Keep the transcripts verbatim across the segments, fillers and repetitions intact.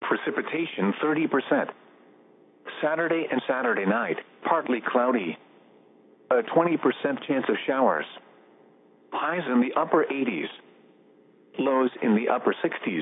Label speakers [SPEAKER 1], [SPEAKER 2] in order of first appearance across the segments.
[SPEAKER 1] precipitation thirty percent. Saturday and Saturday night, partly cloudy. A twenty percent chance of showers. Highs in the upper eighties. Lows in the upper sixties.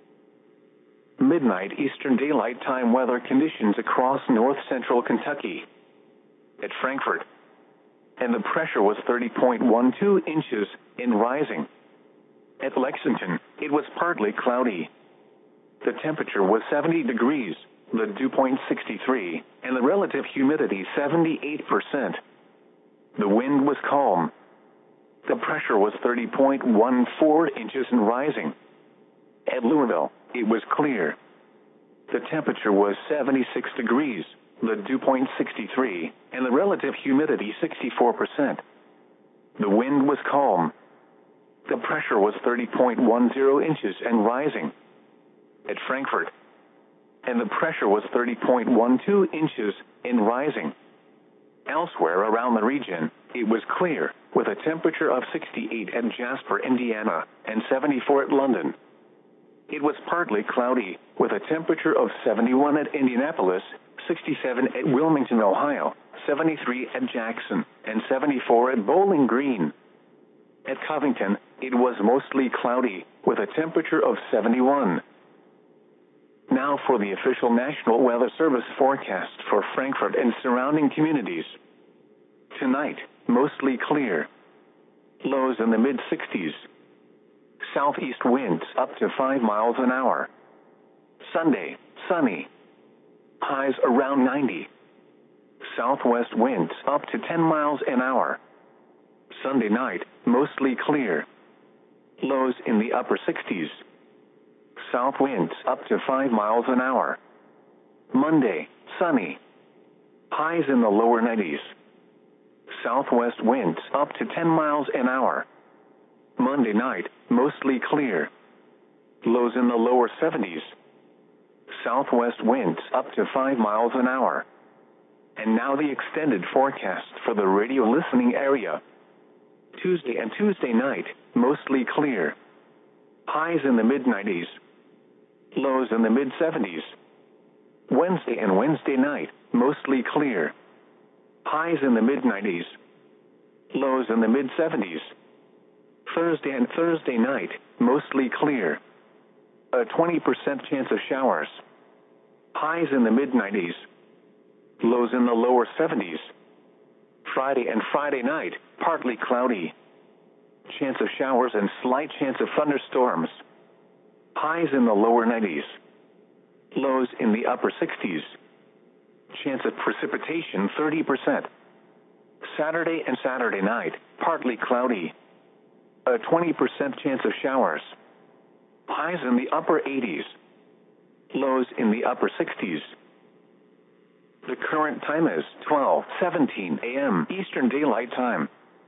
[SPEAKER 1] Midnight Eastern Daylight Time weather conditions across north central Kentucky. At Frankfort. And the pressure was thirty point one two inches and rising. At Lexington, it was partly cloudy. The temperature was seventy degrees, the dew point sixty-three, and the relative humidity seventy-eight percent. The wind was calm. The pressure was thirty point one four inches and rising. At Louisville, it was clear. The temperature was seventy-six degrees, the dew point sixty-three, and the relative humidity sixty-four percent. The wind was calm. The pressure was thirty point one zero inches and rising. At Frankfort. And the pressure was thirty point one two inches and rising. Elsewhere around the region, it was clear, with a temperature of sixty-eight at Jasper, Indiana, and seventy-four at London. It was partly cloudy, with a temperature of seventy-one at Indianapolis, sixty-seven at Wilmington, Ohio, seventy-three at Jackson, and seventy-four at Bowling Green. At Covington, it was mostly cloudy, with a temperature of seventy-one. Now for the official National Weather Service forecast for Frankfort and surrounding communities. Tonight, mostly clear. Lows in the mid sixties. Southeast winds up to five miles an hour. Sunday, sunny. Highs around ninety. Southwest winds up to ten miles an hour. Sunday night, mostly clear. Lows in the upper sixties. South winds up to five miles an hour. Monday, sunny. Highs in the lower nineties. Southwest winds up to ten miles an hour. Monday night, mostly clear. Lows in the lower seventies. Southwest winds up to five miles an hour. And now the extended forecast for the radio listening area. Tuesday and Tuesday night, mostly clear. Highs in the mid nineties. Lows in the mid seventies. Wednesday and Wednesday night, mostly clear. Highs in the mid nineties. Lows in the mid seventies. Thursday and Thursday night, mostly clear. A twenty percent chance of showers. Highs in the mid nineties. Lows in the lower seventies. Friday and Friday night, partly cloudy. Chance of showers and slight chance of thunderstorms. Highs in the lower nineties. Lows in the upper sixties. Chance of precipitation thirty percent. Saturday and Saturday night, partly cloudy. A twenty percent chance of showers. Highs in the upper eighties. Lows in the upper sixties. The current time is twelve seventeen a m Eastern Daylight Time.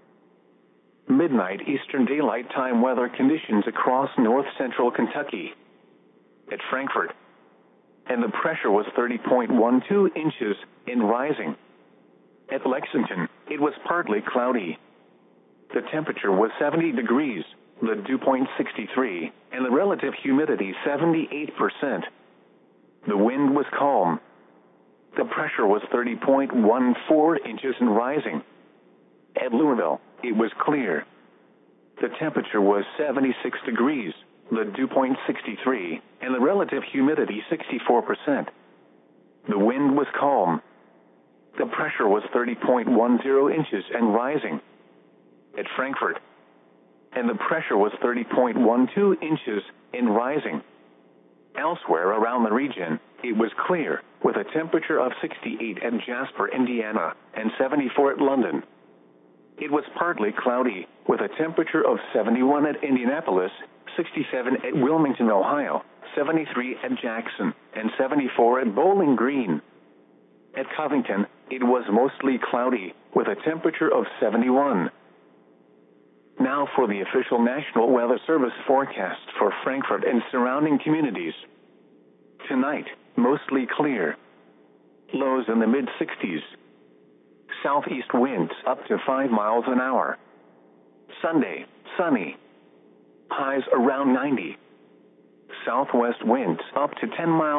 [SPEAKER 1] Midnight Eastern Daylight Time weather conditions across north central Kentucky. At Frankfort. And the pressure was thirty point one two inches and rising. At Lexington, it was partly cloudy. The temperature was seventy degrees, the dew point sixty-three, and the relative humidity seventy-eight percent. The wind was calm. The pressure was thirty point one four inches and rising. At Louisville, it was clear. The temperature was seventy-six degrees, the dew point sixty-three, and the relative humidity sixty-four percent. The wind was calm. The pressure was thirty point one zero inches and rising. At Frankfort. And the pressure was thirty point one two inches and rising. Elsewhere around the region, it was clear, with a temperature of sixty-eight at Jasper, Indiana, and seventy-four at London. It was partly cloudy, with a temperature of seventy-one at Indianapolis, sixty-seven at Wilmington, Ohio, seventy-three at Jackson, and seventy-four at Bowling Green. At Covington, it was mostly cloudy, with a temperature of seventy-one. Now for the official National Weather Service forecast for Frankfort and surrounding communities. Tonight, mostly clear. Lows in the mid sixties. Southeast winds up to five miles an hour. Sunday, sunny. Highs around ninety. Southwest winds up to ten miles